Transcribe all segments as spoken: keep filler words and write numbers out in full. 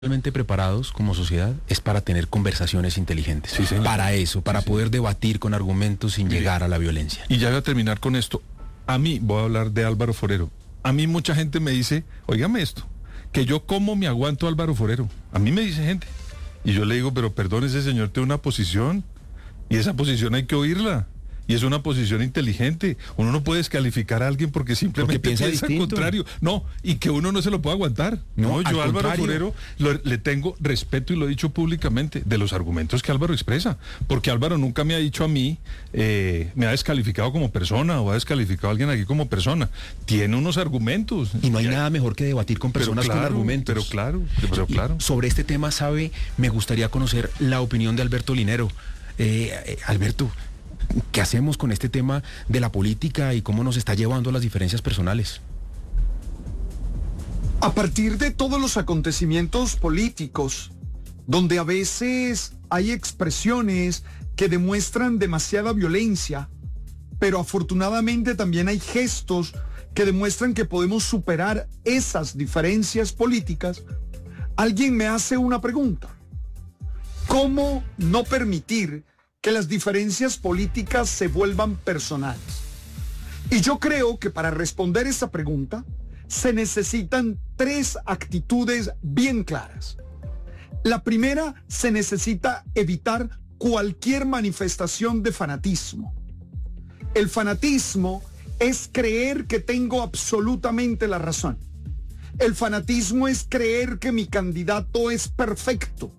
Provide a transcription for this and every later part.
Realmente preparados como sociedad es para tener conversaciones inteligentes. Sí, señor. Para eso, para sí, poder debatir con argumentos sin Mire, llegar a la violencia. Y ya voy a terminar con esto. A mí, voy a hablar de Álvaro Forero. A mí mucha gente me dice, óigame esto, que yo como me aguanto a Álvaro Forero. A mí me dice gente. Y yo le digo, pero perdón, ese señor tiene una posición y esa posición hay que oírla. Y es una posición inteligente. Uno no puede descalificar a alguien porque simplemente porque piensa, piensa al contrario. No, y que uno no se lo puede aguantar. No, No, yo a Álvaro contrario. Forero lo- le tengo respeto y lo he dicho públicamente de los argumentos que Álvaro expresa. Porque Álvaro nunca me ha dicho a mí, eh, me ha descalificado como persona o ha descalificado a alguien aquí como persona. Tiene unos argumentos. Y no hay Ya- nada mejor que debatir con pero personas claro, con argumentos. Pero claro, pero Y claro. sobre este tema, sabe, me gustaría conocer la opinión de Alberto Linero. Eh, eh, Alberto, ¿qué hacemos con este tema de la política y cómo nos está llevando a las diferencias personales? A partir de todos los acontecimientos políticos, donde a veces hay expresiones que demuestran demasiada violencia, pero afortunadamente también hay gestos que demuestran que podemos superar esas diferencias políticas, alguien me hace una pregunta. ¿Cómo no permitir que las diferencias políticas se vuelvan personales? Y yo creo que para responder esa pregunta se necesitan tres actitudes bien claras. La primera, se necesita evitar cualquier manifestación de fanatismo. El fanatismo es creer que tengo absolutamente la razón. El fanatismo es creer que mi candidato es perfecto.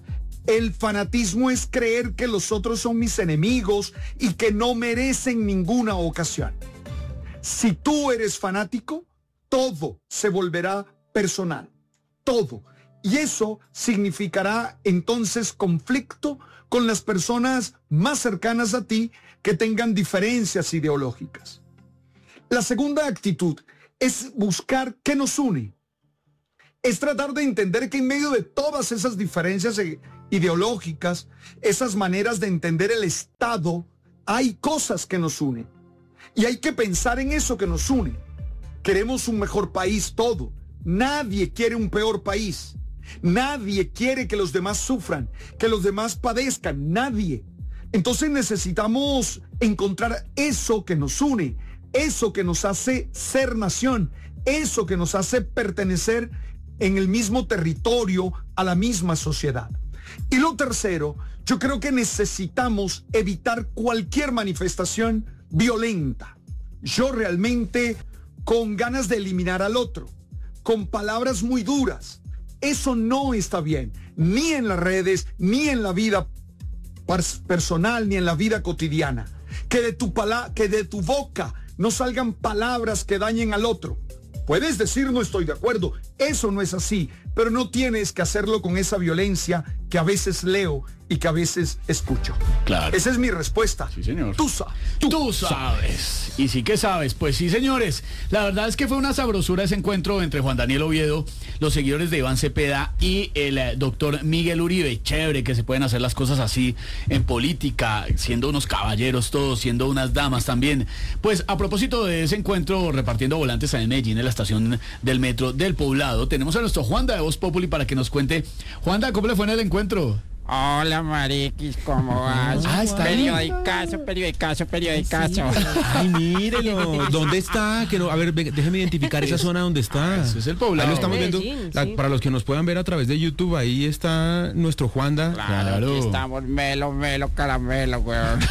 El fanatismo es creer que los otros son mis enemigos y que no merecen ninguna ocasión. Si tú eres fanático, todo se volverá personal. Todo. Y eso significará entonces conflicto con las personas más cercanas a ti que tengan diferencias ideológicas. La segunda actitud es buscar qué nos une. Es tratar de entender que en medio de todas esas diferencias ideológicas, esas maneras de entender el Estado, hay cosas que nos unen. Y hay que pensar en eso que nos une. Queremos un mejor país todo. Nadie quiere un peor país. Nadie quiere que los demás sufran, que los demás padezcan. Nadie. Entonces necesitamos encontrar eso que nos une, eso que nos hace ser nación, eso que nos hace pertenecer en el mismo territorio, a la misma sociedad. Y lo tercero, yo creo que necesitamos evitar cualquier manifestación violenta. Yo realmente, con ganas de eliminar al otro, con palabras muy duras, eso no está bien, ni en las redes, ni en la vida personal, ni en la vida cotidiana. Que de tu pala- que de tu boca no salgan palabras que dañen al otro. Puedes decir no estoy de acuerdo, eso no es así, pero no tienes que hacerlo con esa violencia que a veces leo y que a veces escucho. Claro. Esa es mi respuesta. Sí, señor. Tú sabes. Tú, Tú sabes. Y sí que sabes. Pues sí, señores. La verdad es que fue una sabrosura ese encuentro entre Juan Daniel Oviedo, los seguidores de Iván Cepeda y el eh, doctor Miguel Uribe. Chévere que se pueden hacer las cosas así en política, siendo unos caballeros todos, siendo unas damas también. Pues a propósito de ese encuentro, repartiendo volantes en Medellín, en la estación del metro del Poblado, tenemos a nuestro Juanda de Voz Populi para que nos cuente. Juanda, ¿cómo le fue en el encuentro? Hola, Mariquis, ¿cómo vas? Ah, está ahí. Periodicazo, periodicazo, periodicazo. Ay, mírelo. ¿Dónde está? Que no, a ver, ve- déjeme identificar esa zona donde está. Eso es el Poblado. Ahí lo estamos Medellín, viendo. La- sí. para los que nos puedan ver a través de YouTube, ahí está nuestro Juanda. Claro, aquí estamos, melo, melo, caramelo, weón.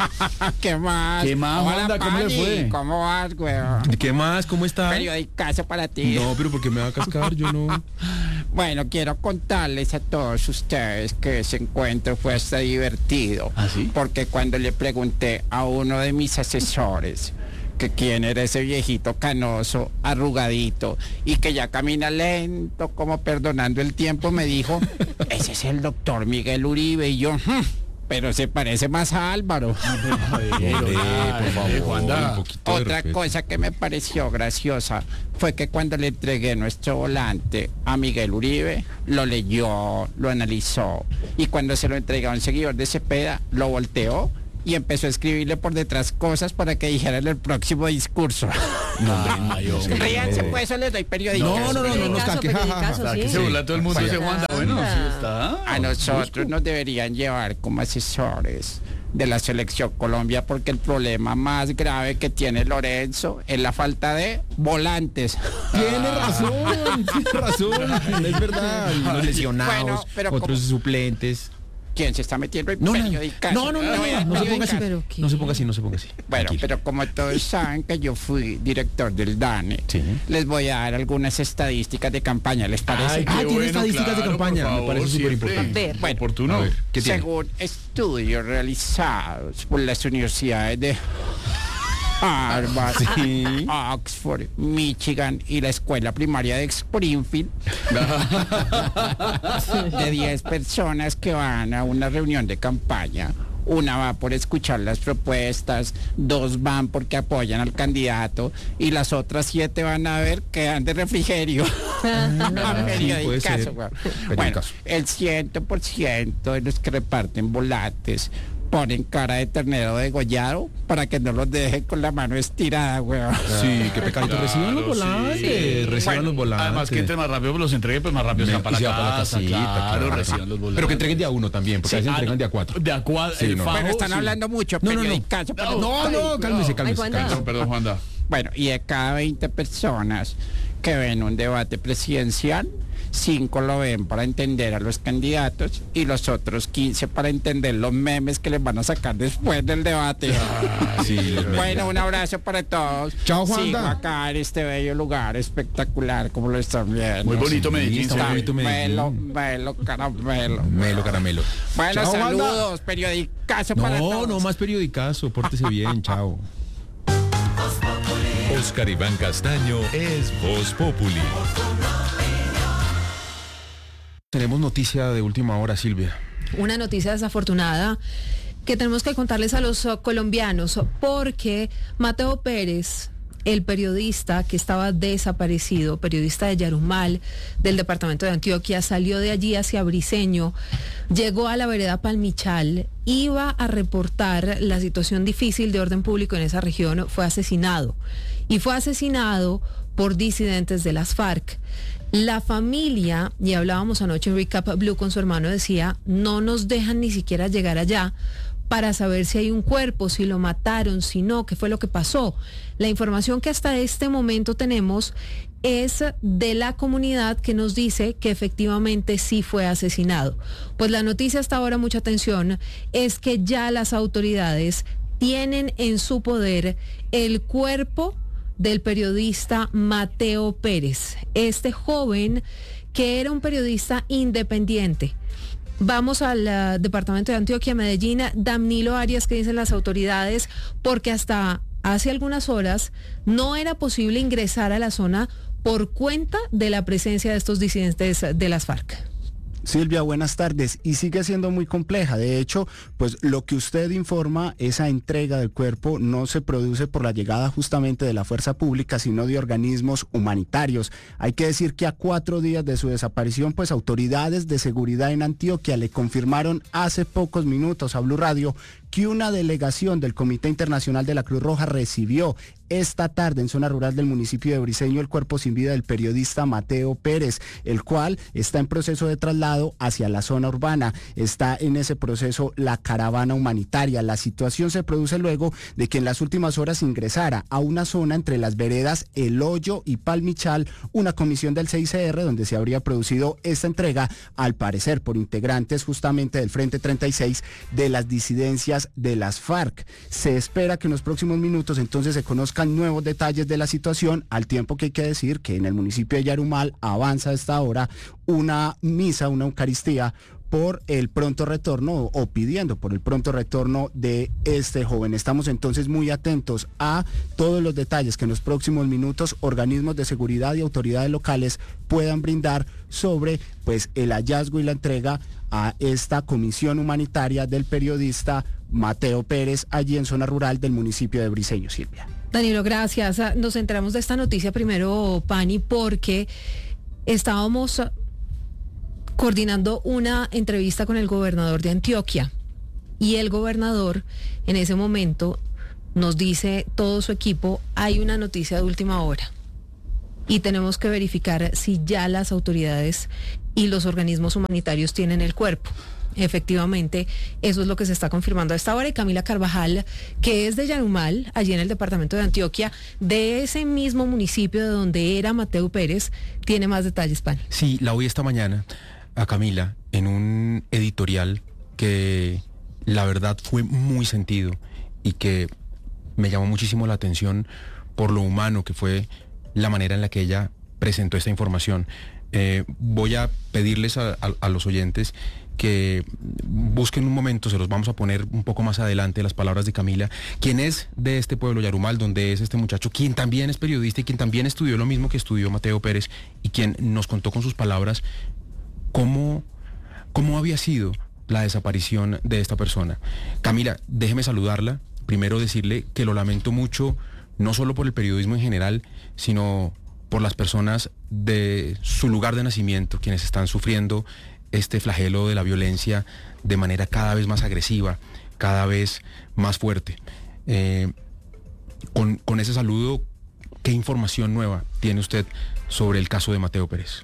¿Qué más? ¿Qué más, Hola, Juanda? ¿Cómo le Pani, fue? ¿Cómo vas, weón? ¿Qué más? ¿Cómo está? Periodicazo para ti. No, pero porque me va a cascar, yo no. Bueno, quiero contarles a todos ustedes que ese encuentro fue hasta divertido. ¿Ah, sí? Porque cuando le pregunté a uno de mis asesores que quién era ese viejito canoso, arrugadito, y que ya camina lento, como perdonando el tiempo, me dijo, ese es el doctor Miguel Uribe. Y yo, "Hmm, pero se parece más a Álvaro". Hombre, por favor, Juanda. un poquito de Otra respeto. cosa que me pareció graciosa fue que cuando le entregué nuestro volante a Miguel Uribe, lo leyó, lo analizó, y cuando se lo entregué a un seguidor de Cepeda, lo volteó y empezó a escribirle por detrás cosas para que dijera en el próximo discurso. Ay, hombre. Ríanse, pues, eso les doy periodistas. No, no, no, no, nos caque, ja, ja, ja. Que se burla todo el mundo ese Juanda. Bueno, sí está. A nosotros nos deberían llevar como asesores de la selección Colombia, porque el problema más grave que tiene Lorenzo es la falta de volantes. Tiene razón, tiene razón, es verdad. Unos lesionados, Bueno, pero otros como- suplentes. ¿Quién se está metiendo en No, no, periodicazo? no, no, no, no, no, no se ponga así. Pero qué- No se ponga así, no se ponga así. Bueno, Tranquilo. pero como todos saben que yo fui director del DANE, Sí. les voy a dar algunas estadísticas de campaña, ¿les parece? Ay, qué Ah, tiene bueno, estadísticas de claro, campaña, por me favor, parece siempre. superimportante. A ver. Bueno, Oportuno. A ver, ¿qué tiene? según estudios realizados por las universidades de Harvard, Sí. Oxford, Michigan y la escuela primaria de Springfield, de diez personas que van a una reunión de campaña, una va por escuchar las propuestas, dos van porque apoyan al candidato y las otras siete van a ver que dan de refrigerio. Ah, sí, Periodicazo, puede ser. güey. Bueno, Periodicazo. el cien por ciento de los que reparten volantes ponen cara de ternero degollado para que no los dejen con la mano estirada, weón. Sí, qué pecadito. Claro, Reciban los sí. volantes, reciban Bueno, los volantes. Además que entre más rápido pues, los entregue, pues más rápido se van para Y la se va para la casa, casita, claro, claro. reciban los volantes. Pero que entreguen de a uno también, porque a veces Ah, entregan no, de a cuatro. De a cuatro, Sí, el no. fajo, Bueno, están sí. hablando mucho, No, no, no. periodicazo, pero- No, no, cálmese, cálmese. Juanda. cálmese. Perdón, perdón, Juanda. Bueno, y de cada veinte personas que ven un debate presidencial, cinco lo ven para entender a los candidatos y los otros quince para entender los memes que les van a sacar después del debate. Sí, los memes. Bueno, un abrazo para todos. Chao, Juanda. Sigo acá en este bello lugar espectacular, como lo están viendo. Muy bonito Medellín. está se muy ve. bonito Medellín. Melo, melo, caramelo. Melo, caramelo. Bueno, Chao, Juanda. saludos, periodicazo para No, todos. no más periodicazo. Pórtese bien, chao. Oscar Iván Castaño es Voz Populi. Tenemos noticia de última hora, Silvia. Una noticia desafortunada que tenemos que contarles a los uh, colombianos, porque Mateo Pérez, el periodista que estaba desaparecido, periodista de Yarumal, del departamento de Antioquia, salió de allí hacia Briceño, llegó a la vereda Palmichal, iba a reportar la situación difícil de orden público en esa región, fue asesinado. Y fue asesinado por disidentes de las FARC. La familia, y hablábamos anoche en Recap Blue con su hermano, decía, no nos dejan ni siquiera llegar allá para saber si hay un cuerpo, si lo mataron, si no, qué fue lo que pasó. La información que hasta este momento tenemos es de la comunidad que nos dice que efectivamente sí fue asesinado. Pues la noticia hasta ahora, mucha atención, es que ya las autoridades tienen en su poder el cuerpo del periodista Mateo Pérez, este joven que era un periodista independiente. Vamos al uh, departamento de Antioquia, Medellín, Danilo Arias, que dicen las autoridades, porque hasta hace algunas horas no era posible ingresar a la zona por cuenta de la presencia de estos disidentes de las FARC. Silvia, buenas tardes. Y sigue siendo muy compleja. De hecho, pues lo que usted informa, esa entrega del cuerpo no se produce por la llegada justamente de la fuerza pública, sino de organismos humanitarios. Hay que decir que a cuatro días de su desaparición, pues autoridades de seguridad en Antioquia le confirmaron hace pocos minutos a Blue Radio que una delegación del Comité Internacional de la Cruz Roja recibió esta tarde en zona rural del municipio de Briceño el cuerpo sin vida del periodista Mateo Pérez, el cual está en proceso de traslado hacia la zona urbana. Está en ese proceso la caravana humanitaria. La situación se produce luego de que en las últimas horas ingresara a una zona entre las veredas El Hoyo y Palmichal una comisión del C I C R donde se habría producido esta entrega, al parecer por integrantes justamente del Frente treinta y seis de las disidencias de las FARC. Se espera que en los próximos minutos entonces se conozcan nuevos detalles de la situación, al tiempo que hay que decir que en el municipio de Yarumal avanza a esta hora una misa, una Eucaristía por el pronto retorno o pidiendo por el pronto retorno de este joven. Estamos entonces muy atentos a todos los detalles que en los próximos minutos organismos de seguridad y autoridades locales puedan brindar sobre pues el hallazgo y la entrega a esta comisión humanitaria del periodista Mateo Pérez allí en zona rural del municipio de Briceño, Silvia. Danilo, gracias. Nos enteramos de esta noticia primero, Pani, porque estábamos coordinando una entrevista con el gobernador de Antioquia. Y el gobernador en ese momento nos dice todo su equipo, hay una noticia de última hora y tenemos que verificar si ya las autoridades y los organismos humanitarios tienen el cuerpo. Efectivamente, eso es lo que se está confirmando a esta hora. Y Camila Carvajal, que es de Yarumal, allí en el departamento de Antioquia, de ese mismo municipio de donde era Mateo Pérez, tiene más detalles, Pani. Sí, la oí esta mañana a Camila en un editorial que la verdad fue muy sentido y que me llamó muchísimo la atención por lo humano que fue la manera en la que ella presentó esta información. Eh, voy a pedirles a, a, a los oyentes que busquen un momento, se los vamos a poner un poco más adelante, las palabras de Camila, quien es de este pueblo Yarumal, donde es este muchacho, quien también es periodista y quien también estudió lo mismo que estudió Mateo Pérez y quien nos contó con sus palabras cómo, cómo había sido la desaparición de esta persona. Camila, déjeme saludarla, primero decirle que lo lamento mucho, no solo por el periodismo en general, sino por las personas de su lugar de nacimiento, quienes están sufriendo este flagelo de la violencia de manera cada vez más agresiva, cada vez más fuerte. Eh, con, con ese saludo, ¿qué información nueva tiene usted sobre el caso de Mateo Pérez?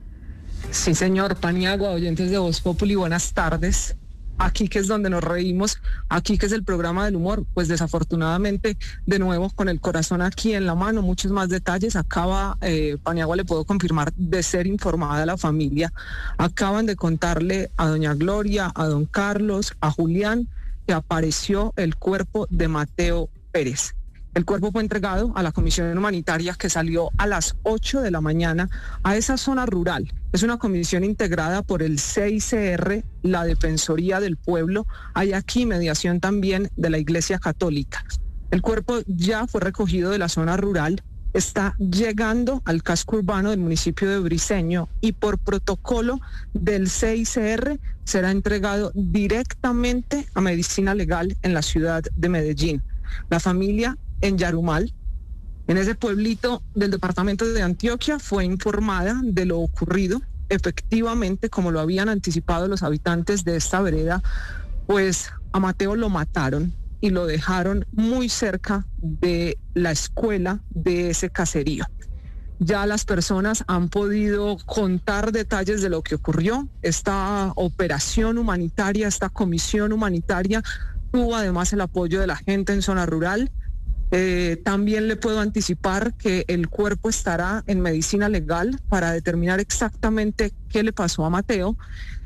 Sí, señor. Paniagua, oyentes de Voz Populi, buenas tardes. Aquí que es donde nos reímos, aquí que es el programa del humor, pues desafortunadamente, de nuevo, con el corazón aquí en la mano, muchos más detalles. Acaba, eh, Paniagua, le puedo confirmar, de ser informada la familia. Acaban de contarle a doña Gloria, a don Carlos, a Julián, que apareció el cuerpo de Mateo Pérez. El cuerpo fue entregado a la Comisión Humanitaria, que salió a las ocho de la mañana a esa zona rural. Es una comisión integrada por el C I C R, la Defensoría del Pueblo. Hay aquí mediación también de la Iglesia Católica. El cuerpo ya fue recogido de la zona rural, está llegando al casco urbano del municipio de Briceño y por protocolo del C I C R será entregado directamente a Medicina Legal en la ciudad de Medellín. La familia en Yarumal, en ese pueblito del departamento de Antioquia, fue informada de lo ocurrido. Efectivamente, como lo habían anticipado los habitantes de esta vereda, pues a Mateo lo mataron y lo dejaron muy cerca de la escuela de ese caserío. Ya las personas han podido contar detalles de lo que ocurrió. Esta operación humanitaria, esta comisión humanitaria, tuvo además el apoyo de la gente en zona rural. Eh, también le puedo anticipar que el cuerpo estará en Medicina Legal para determinar exactamente qué le pasó a Mateo.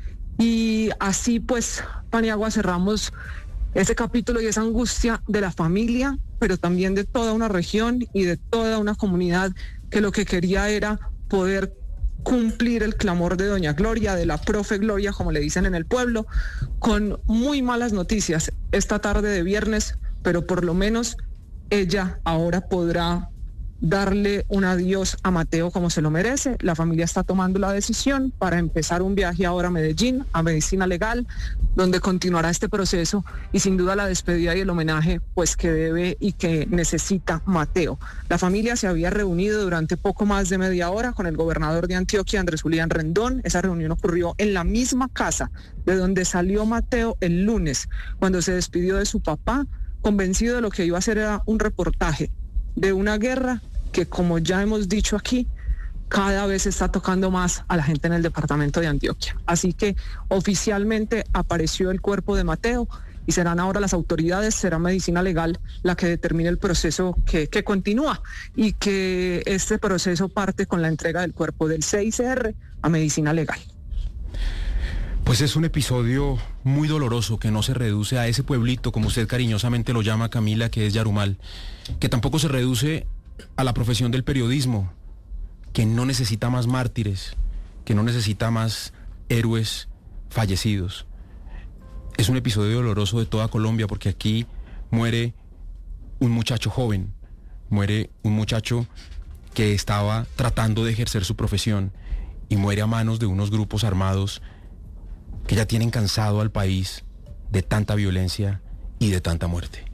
Y así pues, Paniagua, cerramos ese capítulo y esa angustia de la familia, pero también de toda una región y de toda una comunidad que lo que quería era poder cumplir el clamor de doña Gloria, de la profe Gloria, como le dicen en el pueblo, con muy malas noticias esta tarde de viernes, pero por lo menos ella ahora podrá darle un adiós a Mateo como se lo merece. La familia está tomando la decisión para empezar un viaje ahora a Medellín, a Medicina Legal, donde continuará este proceso y sin duda la despedida y el homenaje pues que debe y que necesita Mateo. La familia se había reunido durante poco más de media hora con el gobernador de Antioquia, Andrés Julián Rendón. Esa reunión ocurrió en la misma casa de donde salió Mateo el lunes, cuando se despidió de su papá, convencido de lo que iba a hacer era un reportaje de una guerra que, como ya hemos dicho aquí, cada vez está tocando más a la gente en el departamento de Antioquia. Así que oficialmente apareció el cuerpo de Mateo y serán ahora las autoridades, será Medicina Legal la que determine el proceso que, que continúa y que este proceso parte con la entrega del cuerpo del C I C R a Medicina Legal. Pues es un episodio muy doloroso que no se reduce a ese pueblito, como usted cariñosamente lo llama, Camila, que es Yarumal, que tampoco se reduce a la profesión del periodismo, que no necesita más mártires, que no necesita más héroes fallecidos. Es un episodio doloroso de toda Colombia porque aquí muere un muchacho joven, muere un muchacho que estaba tratando de ejercer su profesión y muere a manos de unos grupos armados que ya tienen cansado al país de tanta violencia y de tanta muerte.